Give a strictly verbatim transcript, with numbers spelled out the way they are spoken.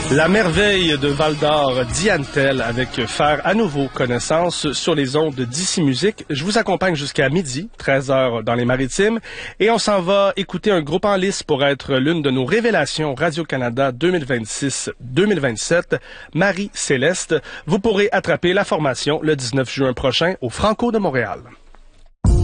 La merveille de Val-d'Or, Diane Tell, avec Faire à nouveau connaissance sur les ondes d'Ici Musique. Je vous accompagne jusqu'à midi, treize heures dans les Maritimes, et on s'en va écouter un groupe en lice pour être l'une de nos révélations Radio-Canada deux mille vingt-six deux mille vingt-sept, Marie Céleste. Vous pourrez attraper la formation le dix-neuf juin prochain au Franco de Montréal.